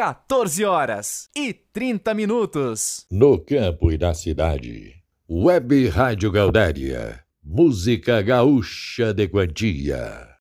14h30. No campo e na cidade. Web Rádio Gaudéria. Música gaúcha de quantia.